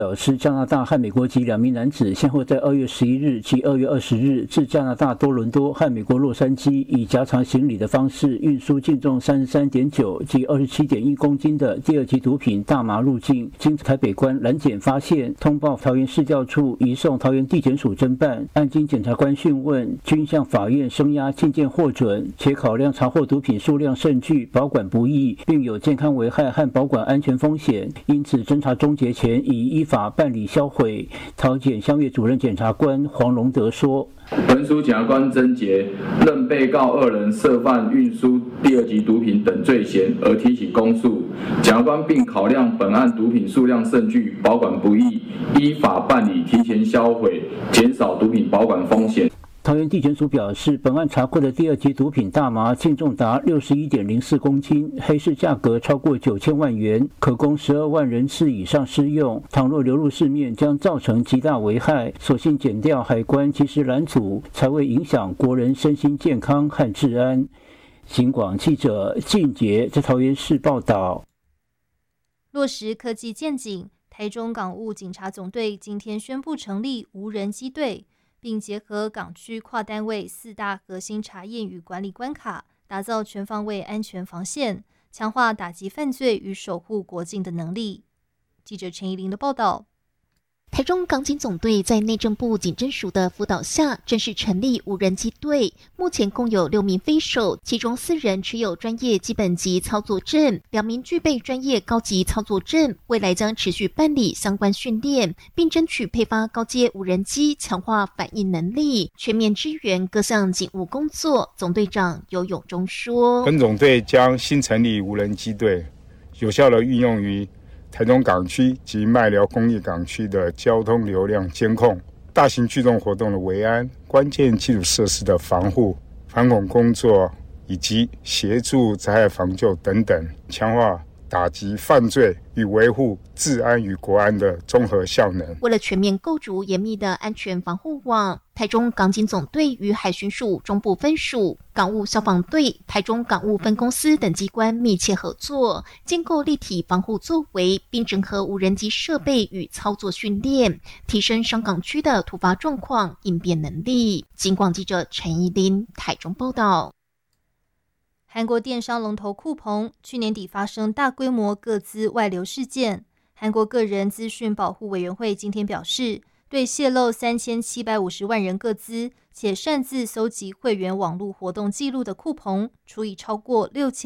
表示，加拿大和美国籍2名男子先后在2月11日及2月20日至加拿大多伦多和美国洛杉矶，以夹藏行李的方式运输净重33.9及27.1公斤的第二级毒品大麻入境，经台北关拦检发现，通报桃园市调处，移送桃园地检署侦办。案经检察官讯问，均向法院声押禁见获准，且考量查获毒品数量甚巨，保管不易，并有健康危害和保管安全风险，因此侦查终结前已依法办理销毁。桃检乡岳主任检察官黄荣德说：“ 本署检察官侦结，认被告2人涉犯运输第二级毒品等罪嫌而提起公诉。检察官并考量本案毒品数量甚巨，保管不易，依法办理提前销毁，减少毒品保管风险。” 桃园地检署表示，本案查获的第二级毒品大麻净重达61.04公斤，黑市价格超过9000万元，可供12万人次以上施用。倘若流入市面，将造成极大危害，所幸检调海关及时拦阻，才未影响国人身心健康和治安。警广记者靳杰在桃园市报道。 落实科技健警，台中港务警察总队今天宣布成立无人机队，并结合港区跨单位4大核心查验与管理关卡，打造全方位安全防线，强化打击犯罪与守护国境的能力。记者陈怡玲的报道。 台中港警总队在内政部警侦署的辅导下，正式成立无人机队。目前共有6名飞手，其中4人持有专业基本级操作证，2名具备专业高级操作证。未来将持续办理相关训练，并争取配发高阶无人机，强化反应能力，全面支援各项警务工作。总队长游永忠说：“ 本总队将新成立无人机队，有效地运用于台中港区及麦寮工业港区的交通流量监控、大型聚众活动的维安、关键基础设施的防护、反恐工作以及协助灾害防救等等，强化打击犯罪与维护治安与国安的综合效能。” 为了全面构筑严密的安全防护网，台中港警总队与海巡署中部分署、港务消防队、台中港务分公司等机关密切合作，建构立体防护作为，并整合无人机设备与操作训练，提升商港区的突发状况应变能力。警广记者陈怡琳台中报道。 韩国电商龙头酷澎去年底发生大规模个资外流事件，韩国个人资讯保护委员会今天表示，对泄露3750万人个资且擅自搜集会员网络活动记录的酷澎，处以超过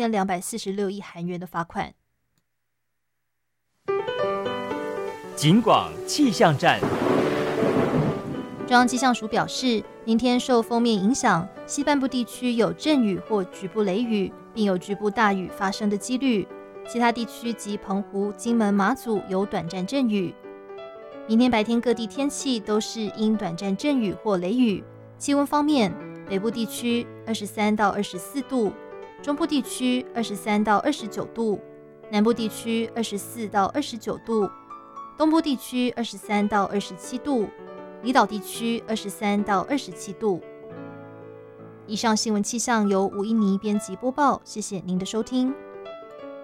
6246亿韩元的罚款。 警广气象站。 中央气象署表示，明天受锋面影响，西半部地区有阵雨或局部雷雨，并有局部大雨发生的几率。其他地区及澎湖、金门、马祖有短暂阵雨。明天白天各地天气都是因短暂阵雨或雷雨。气温方面，北部地区23到24度，中部地区23到29度，南部地区24到29度，东部地区23到27度，离岛地区23到27度。以上新闻气象由吴一妮编辑播报，谢谢您的收听。